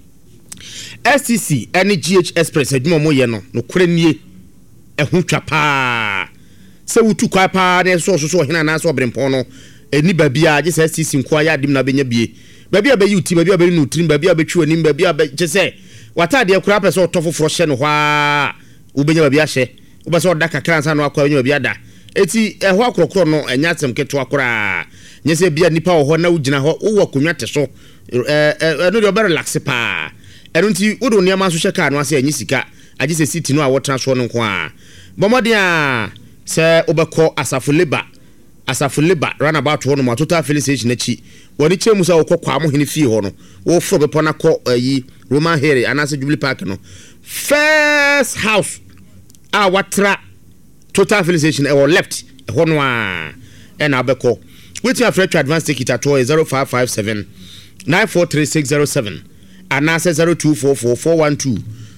STC NGH Express adwuma mo ye no kore nie ehun twa pa se wutu kwa pa ne so hina na so brempon no eni babia age se STC nko ya adim na benya bie babia be yuti babia be nutrim babia be twa nim babia be chese watade akura pese otofoforo hye no hwa ubenya babia hye ubese odaka kransa no akwa benya babia da eti ehwa akrokro no enya tem keto akora nyese bia nipa wo ho na ugina ho wo konwa te so eno de be relax pa eno nti wodo niam aso hye ka no ase anyi sika age se city no a wo transfer no nko a bomode a se obekọ Asafo Labor run about one mo total felicitation na chi woni chemu sa okọ mo hene fie ho no wo fro be pona kọ yi Roman Here anase Jubilee Park no first house a watra total felicitation e wo left e ho no a e na obekọ wetin afre to advance ticket at 0557 943607 anase 0244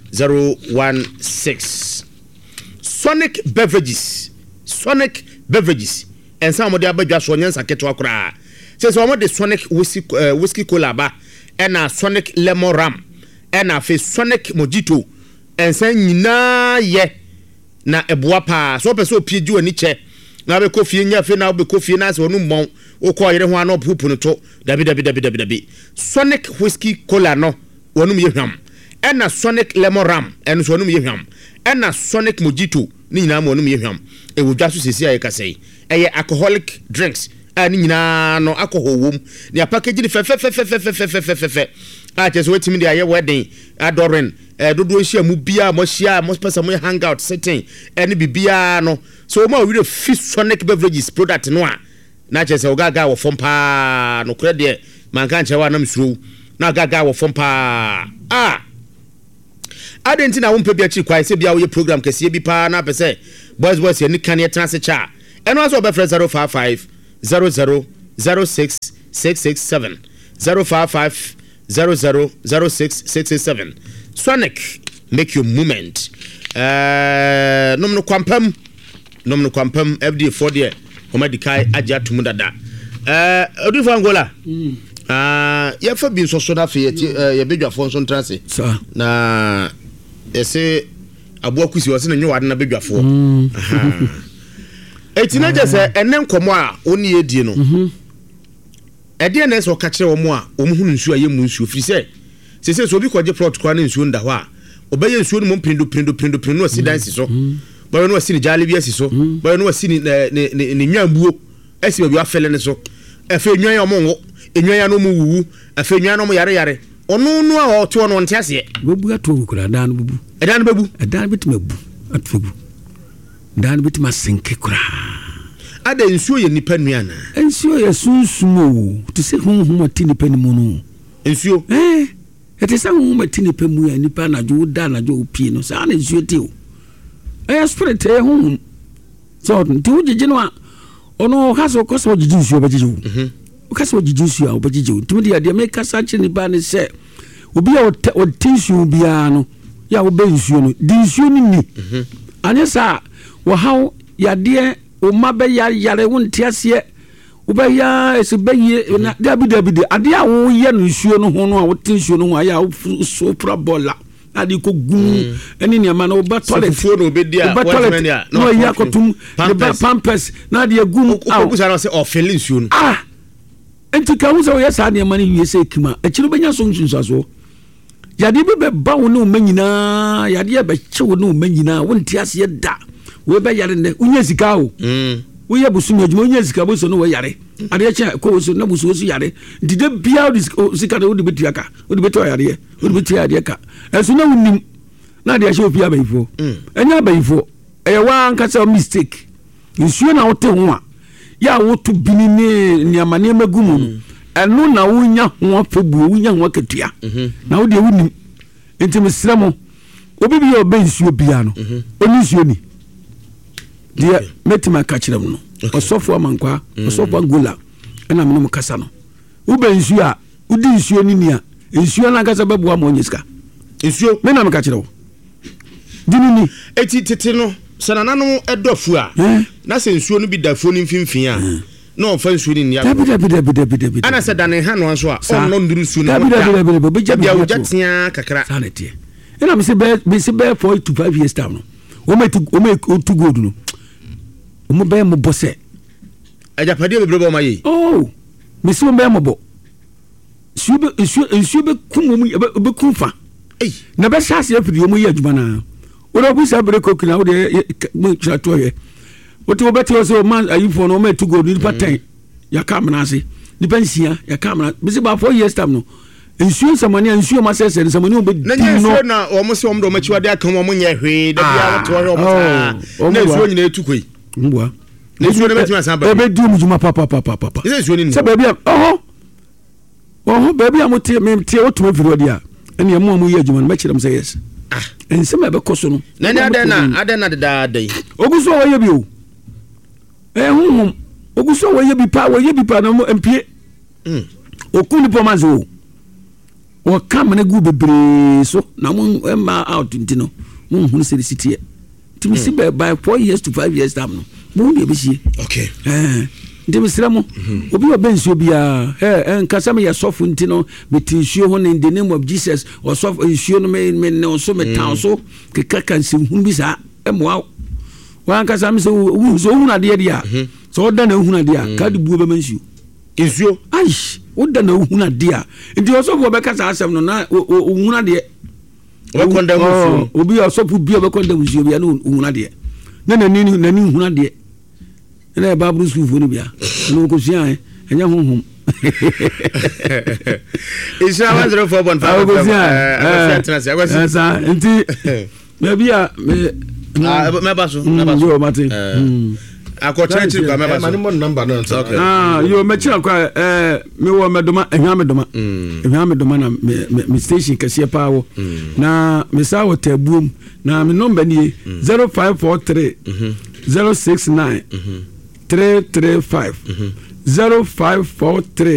412 016 Sonic Beverages and some of the abadwa so nyansa keto akora says one of the Sonic whiskey cola ba and a Sonic lemon ram and a Sonic mojito and say nyina ye na eboa pa so person opieju ani che na be kofi nya fe na be kofi na so no mbon wo ko yere ho ana pupu no to dabi Sonic whiskey cola no wonum ye hwam and a Sonic lemon ram and so wonum ye hwam and a Sonic mojito ni nyina mo wonum ye hwam e wodwa so sesi aye kasei eye alcoholic drinks ani nyina no akɔhɔ wom ne package ni fe a just waiting me there wedding adoring dodo hia mu bia mo hia mo person mo hang out sitting any bibia no so ma we fit Sonic Beverages product no a na just ogaga wo fom pa no kre de man kan chewa na msuru na ogaga wo fom pa adenti na wo mpa bia chi kwai se bia wo program kese bi pa na pese boys ye ni kan ye trans cha eno aso be 055 00 06 667 055 000667 Sonic make your movement nomno kwampam FD for there homadikai aja tumudada odi for Angola ya fa bi so da fe ye bedwafo so ntrase na ese aboakusi wose na nyewa na bedwafo etina jese enen komo a oni edie no ede na eso ka kire wo mo a omhunu nsu aye mu nsu firi se so bi kwaje plot kwa na nsu nda ho a obeye nsu no mo prindo asidansi so boyo no asini jale bi asiso boyo no asini ne nwambuo asi ba bi afele ne so afa nwan ya mo enwan ya no mu wuwu afa nwan no mo yare ono no a oto no nte ase bebu ato kura dan bebu edan bebu edan bitima bu atfugu dan bitima senke kura ada nsuo ye nipa nuana nsuo ye sunsumo to se honhom ati nipa ni mu no nsuo ete se honhom ati nipa mu ya nipa na jo da na jo pie no sa na nsuo ti o spirit honhom so ti wo gigi no a ono haso koso gigi nsuo ba gigi o kaso gigi nsuo a ba gigi o ti me de me kasa chi nipa ne se obi a o tension bia no ya wo be nsuo no di nsuo ni anya sa wo hawo ya de o mabe yare wonti ase wo be ya ese be ye na dabi ade a wo ye no nsuo no ho no a wo tension no ho ya so prabola adi ko gun eni ne ma na wo ba toilet no be dia no ya kotum the pampers na de gun a wo sa say o feel nsuo no enti ka wo so ye sa ne ma ne wie se kima akiro benya so nsunso yade be ba wo no manyina yade be che wo no manyina wonti ase da we be yare ne unya sika o we ye busu me adwuma unya sika bo so no we yare ade che ko so na busu so yare dide bia sika de wo de betu aka wo de betu yare wo de betu yare ka eso na unim na de che opia bayifo enya bayifo e wa nkasa mistake nsuo na wote ho a ya wo to bini ne niamane magumu eno na wonya ho afebu wonya ho akatua na wo de wonim enti mesramo obi bi obe nsuo bia no oni nsuo ni dia metima ka kirem no osofo amankwa osofo Angola ena me no kasa no wo be nsuo a udi nsuo ni nia nsuo na kasa babu a monyiska nsuo me na me ka kirewo dini ni eti tete no sanana no edofu a na se nsuo no bi dafo ni mfimfin a no fa nsuo ni nia dabi ana se dane ha no so a onno nduru nsuo no dabi bia wo jatia kakra sanete ena me se be for 2 5 years down no o me to gold no o mo be mo bose ajapade be brebo mayi me se mo be mo bo nsuo be kum mo be kumfa na be chance afidi mo yi adwuma na o do bu sa breko kina o de mo chato ye o to be to so man ayifo no me to gold ni pattern ya kamna ase ni pensia ya kamna me se ba 4 years time no nsuo samani nsuo ma sese samani obe na nsuo na o mo se o mdo machiwa de aka mo nye hwe da bia wo to o mo sa na nsuo nyina etukoi mbua na nsuo ne betima san ba ebe du mu juma papa ise nsuo ni se ba bia ba bia mo tie me tie o to afiri odi a ene mo amu ye juma na machirem say yes ense ma be koso no na ni adena da dai oguso wo ye bi o hum oguso wo ye bi pa na mo empie okuni pomazo o kam na gu bebre so na mo ma out ntino mo hunu se city timi si by 4 years to 5 years time no mo de be sie okay ndem sramo obi obensuo bia nkasa me ya sofu ntino metinsuo ho in the name of Jesus or sofu nsuo no me no so me town so ke kaka se hunu bi sa emwa wa nkasa me so hunu ade dia so oda na hunu ade a ka de buo be mansuo nsuo aish oda na hunu ade a ndi osofu obekasa asem no na hunu ade o konda nsuo obi osofu bi obekondam nsuo bia na hunu ade na nani hunu ade na ba bru school no bia no ko sua enya honhom Isha 104.5 sa nti me bia me baso yo mate akọchachiri kwa meba mani mo number no nso okay yo me chira kwa me wo medoma ehwa medoma na me station kase pa wo na me sa wo tabuom na me number ni 0543 069 335 0543